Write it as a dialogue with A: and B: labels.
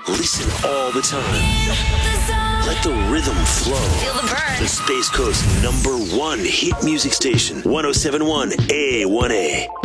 A: Listen all the time. Let the rhythm flow.
B: Feel the burn.
A: The Space Coast #1 hit music station, 1071 A1A.